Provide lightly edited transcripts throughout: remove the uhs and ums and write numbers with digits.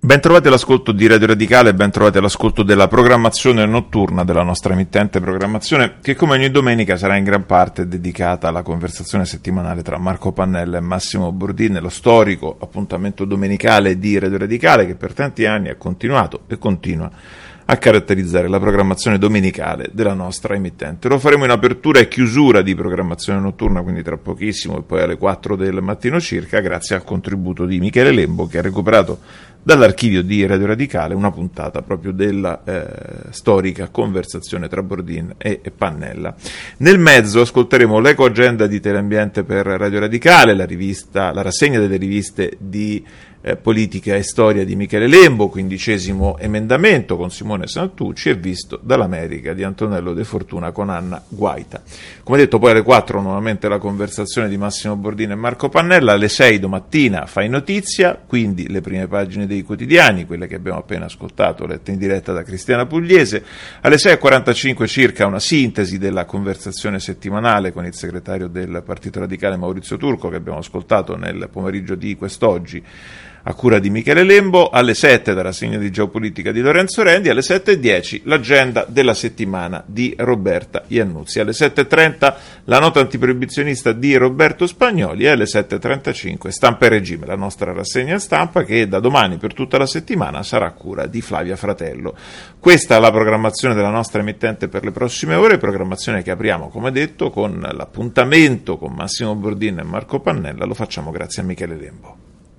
Ben trovati all'ascolto di Radio Radicale, ben trovati all'ascolto della programmazione notturna della nostra emittente programmazione, che come ogni domenica sarà in gran parte dedicata alla conversazione settimanale tra Marco Pannella e Massimo Bordin, lo storico appuntamento domenicale di Radio Radicale che per tanti anni ha continuato e continua a caratterizzare la programmazione domenicale della nostra emittente. Lo faremo in apertura e chiusura di programmazione notturna, quindi tra pochissimo e poi alle 4 del mattino circa, grazie al contributo di Michele Lembo, che ha recuperato dall'archivio di Radio Radicale una puntata proprio della storica conversazione tra Bordin e Pannella. Nel mezzo ascolteremo l'eco agenda di Teleambiente per Radio Radicale, la rassegna delle riviste di Politica e Storia di Michele Lembo, 15° emendamento con Simone Santucci e Visto dall'America di Antonello De Fortuna con Anna Guaita. Come detto, poi alle 4 nuovamente la conversazione di Massimo Bordin e Marco Pannella, alle 6 domattina Fai Notizia, quindi le prime pagine dei quotidiani, quelle che abbiamo appena ascoltato, lette in diretta da Cristiana Pugliese. Alle 6:45 circa una sintesi della conversazione settimanale con il segretario del Partito Radicale Maurizio Turco, che abbiamo ascoltato nel pomeriggio di quest'oggi a cura di Michele Lembo. Alle 7 la rassegna di geopolitica di Lorenzo Rendi, alle 7:10 l'agenda della settimana di Roberta Iannuzzi, alle 7:30 la nota antiproibizionista di Roberto Spagnoli e alle 7:35 Stampa e Regime, la nostra rassegna stampa che da domani per tutta la settimana sarà a cura di Flavia Fratello. Questa è la programmazione della nostra emittente per le prossime ore, programmazione che apriamo, come detto, con l'appuntamento con Massimo Bordin e Marco Pannella. Lo facciamo grazie a Michele Lembo.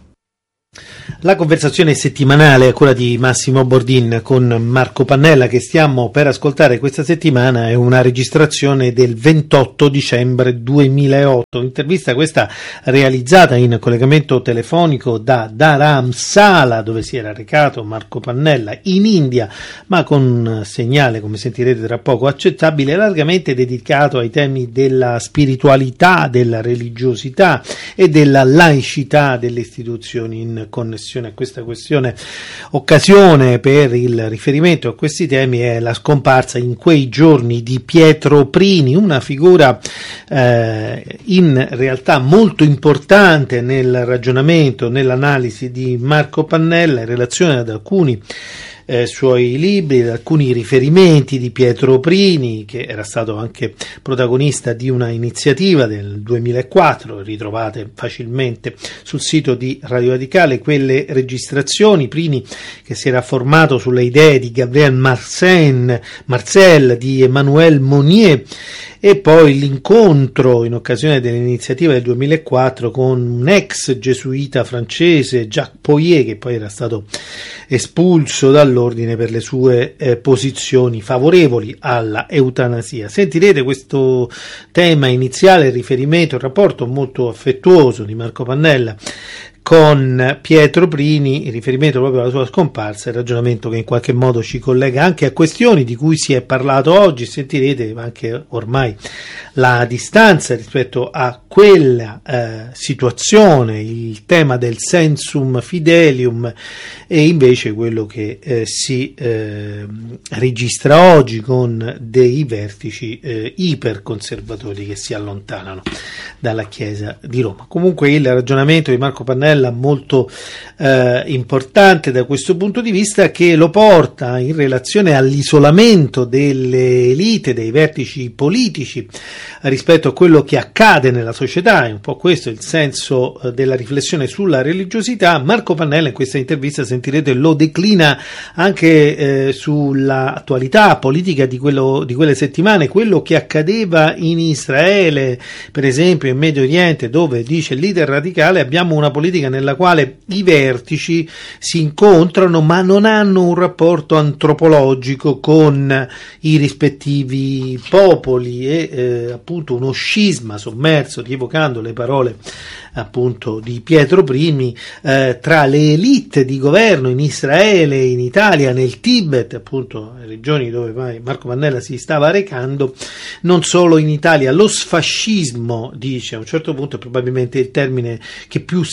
La conversazione settimanale a cura di Massimo Bordin con Marco Pannella che stiamo per ascoltare questa settimana è una registrazione del 28 dicembre 2008, intervista questa realizzata in collegamento telefonico da Dharamsala, dove si era recato Marco Pannella in India, ma con segnale, come sentirete tra poco, accettabile, largamente dedicato ai temi della spiritualità, della religiosità e della laicità delle istituzioni in connessione a questa questione. Occasione per il riferimento a questi temi è la scomparsa in quei giorni di Pietro Prini, una figura in realtà molto importante nel ragionamento, nell'analisi di Marco Pannella in relazione ad alcuni suoi libri, ad alcuni riferimenti di Pietro Prini, che era stato anche protagonista di una iniziativa del 2004, ritrovate facilmente sul sito di Radio Radicale quelle registrazioni. Prini, che si era formato sulle idee di Gabriel Marcel, di Emmanuel Monnier, e poi l'incontro in occasione dell'iniziativa del 2004 con un ex gesuita francese, Jacques Poyer, che poi era stato espulso dall'ordine per le sue posizioni favorevoli alla eutanasia. Sentirete questo tema iniziale, il riferimento, il rapporto molto affettuoso di Marco Pannella con Pietro Prini, in riferimento proprio alla sua scomparsa, il ragionamento che in qualche modo ci collega anche a questioni di cui si è parlato oggi. Sentirete anche ormai la distanza rispetto a quella situazione, il tema del sensum fidelium, e invece quello che si registra oggi con dei vertici iperconservatori che si allontanano dalla Chiesa di Roma. Comunque il ragionamento di Marco Pannella molto importante da questo punto di vista, che lo porta in relazione all'isolamento delle elite, dei vertici politici rispetto a quello che accade nella società. È un po' questo il senso della riflessione sulla religiosità. Marco Pannella in questa intervista, sentirete, lo declina anche sull'attualità politica di quelle settimane, quello che accadeva in Israele, per esempio in Medio Oriente, dove, dice il leader radicale, abbiamo una politica nella quale i vertici si incontrano ma non hanno un rapporto antropologico con i rispettivi popoli, e appunto uno scisma sommerso, rievocando le parole appunto di Pietro Prini, tra le elite di governo in Israele, in Italia, nel Tibet, appunto le regioni dove Marco Pannella si stava recando, non solo in Italia. Lo sfascismo, dice a un certo punto, è probabilmente il termine che più si addice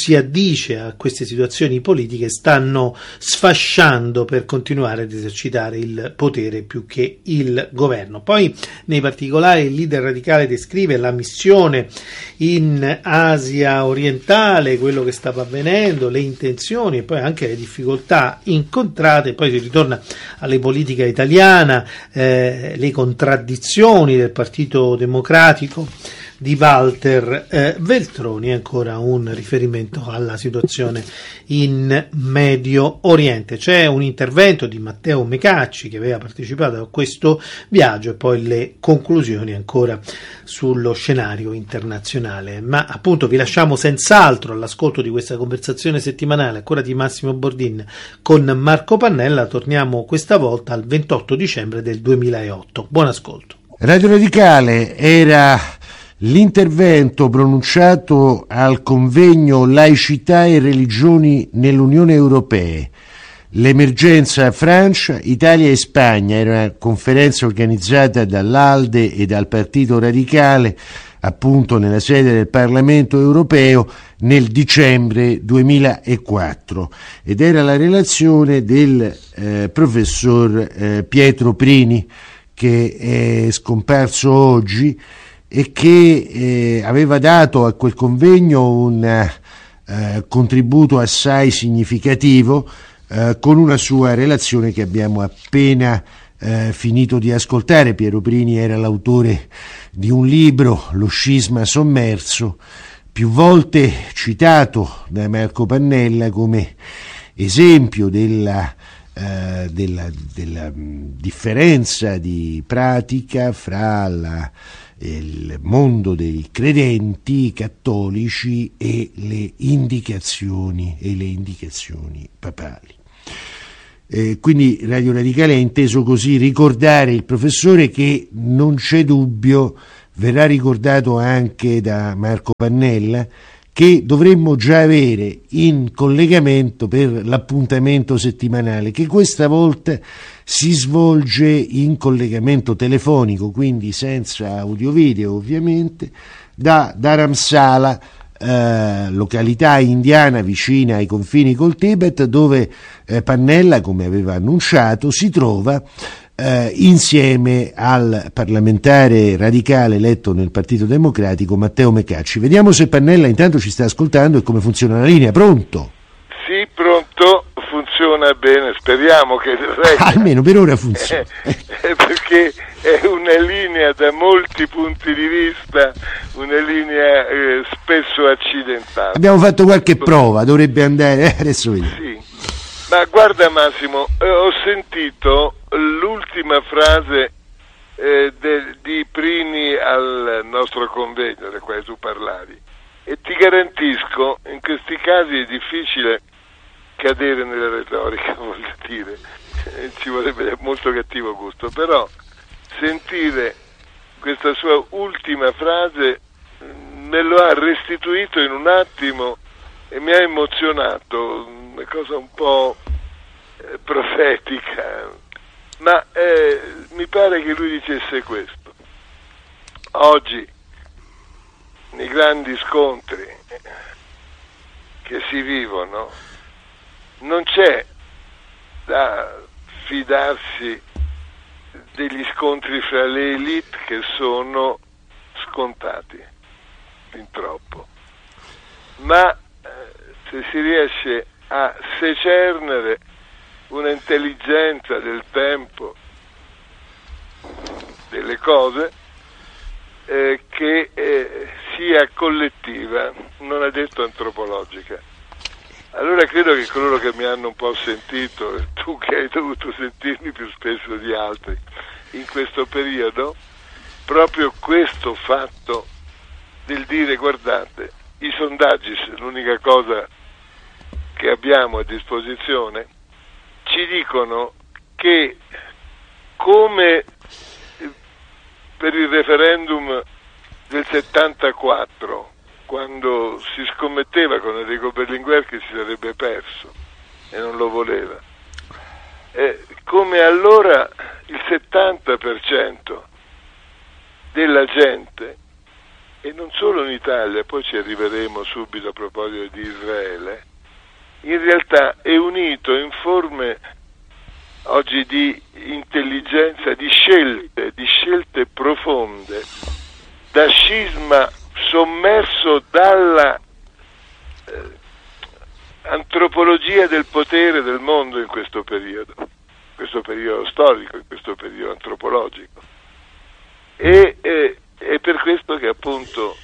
dice a queste situazioni politiche stanno sfasciando per continuare ad esercitare il potere più che il governo. Poi nei particolari il leader radicale descrive la missione in Asia orientale, quello che stava avvenendo, le intenzioni e poi anche le difficoltà incontrate. Poi si ritorna alle politica italiana, le contraddizioni del Partito Democratico di Walter Veltroni, ancora un riferimento alla situazione in Medio Oriente. C'è un intervento di Matteo Mecacci che aveva partecipato a questo viaggio e poi le conclusioni ancora sullo scenario internazionale. Ma appunto vi lasciamo senz'altro all'ascolto di questa conversazione settimanale ancora di Massimo Bordin con Marco Pannella. Torniamo questa volta al 28 dicembre del 2008. Buon ascolto. Radio Radicale era l'intervento pronunciato al convegno Laicità e religioni nell'Unione Europea. L'emergenza Francia, Italia e Spagna era una conferenza organizzata dall'ALDE e dal Partito Radicale appunto nella sede del Parlamento Europeo nel dicembre 2004 ed era la relazione del professor Pietro Prini, che è scomparso oggi e che aveva dato a quel convegno un contributo assai significativo con una sua relazione che abbiamo appena finito di ascoltare. Piero Prini era l'autore di un libro, Lo scisma sommerso, più volte citato da Marco Pannella come esempio della differenza di pratica fra il mondo dei credenti cattolici e le indicazioni papali. Quindi Radio Radicale ha inteso così ricordare il professore, che non c'è dubbio verrà ricordato anche da Marco Pannella, che dovremmo già avere in collegamento per l'appuntamento settimanale, che questa volta si svolge in collegamento telefonico, quindi senza audio-video ovviamente, da Dharamsala, località indiana vicina ai confini col Tibet, dove Pannella, come aveva annunciato, si trova insieme al parlamentare radicale eletto nel Partito Democratico Matteo Mecacci. Vediamo se Pannella intanto ci sta ascoltando e come funziona la linea. Pronto? Sì, pronto, funziona bene, speriamo che almeno per ora funziona. Perché è una linea da molti punti di vista, una linea spesso accidentale. Abbiamo fatto qualche prova, dovrebbe andare, adesso vediamo. Sì, ma guarda Massimo, ho sentito l'ultima frase di Prini al nostro convegno del quale tu parlavi e ti garantisco, in questi casi è difficile cadere nella retorica, voglio dire, ci vorrebbe molto cattivo gusto, però sentire questa sua ultima frase me lo ha restituito in un attimo e mi ha emozionato, una cosa un po' profetica, ma mi pare che lui dicesse questo: oggi nei grandi scontri che si vivono non c'è da fidarsi degli scontri fra le elite, che sono scontati fin troppo, ma se si riesce a secernere una intelligenza del tempo, delle cose, che sia collettiva, non è detto antropologica. Allora credo che coloro che mi hanno un po' sentito, tu che hai dovuto sentirmi più spesso di altri in questo periodo, proprio questo fatto del dire: guardate, i sondaggi, l'unica cosa che abbiamo a disposizione, ci dicono che, come per il referendum del 74, quando si scommetteva con Enrico Berlinguer che si sarebbe perso e non lo voleva, come allora il 70% della gente e non solo in Italia, poi ci arriveremo subito a proposito di Israele, in realtà è unito in forme oggi di intelligenza, di scelte profonde, da scisma sommerso dalla antropologia del potere del mondo in questo periodo storico, in questo periodo antropologico. E è per questo che appunto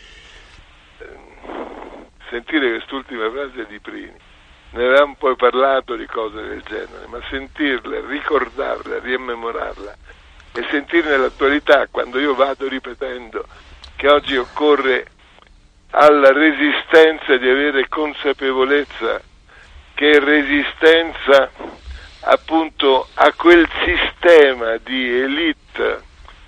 sentire quest'ultima frase di Prini, ne avevamo poi parlato di cose del genere, ma sentirla, ricordarla, riemmemorarla e sentirne l'attualità, quando io vado ripetendo che oggi occorre alla resistenza di avere consapevolezza che è resistenza appunto a quel sistema di elite,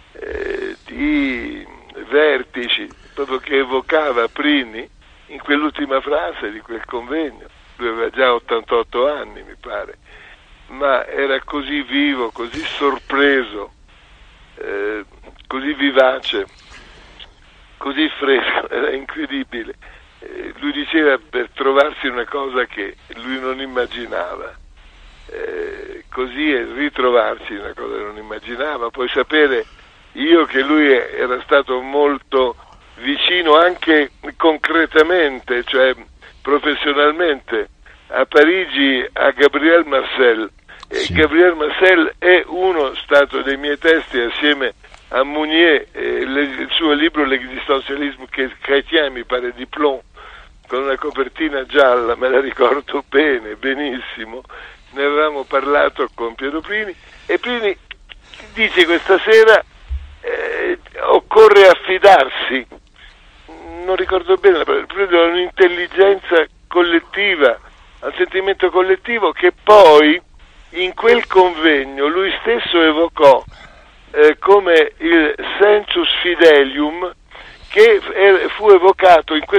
di vertici, proprio che evocava Prini in quell'ultima frase di quel convegno. Lui aveva già 88 anni, mi pare, ma era così vivo, così sorpreso, così vivace, così fresco, era incredibile. Lui diceva per trovarsi una cosa che lui non immaginava, così è ritrovarsi una cosa che non immaginava, poi sapere io che lui era stato molto vicino anche concretamente, cioè professionalmente, a Parigi a Gabriel Marcel. Sì. Gabriel Marcel è uno stato dei miei testi assieme a Mounier, il suo libro L'existentialisme chrétien, mi pare di Plon, con una copertina gialla, me la ricordo bene, benissimo, ne avevamo parlato con Piero Prini, e Prini dice questa sera occorre affidarsi, non ricordo bene la parola, a un'intelligenza collettiva, al sentimento collettivo, che poi in quel convegno lui stesso evocò come il sensus fidelium, che fu evocato in questo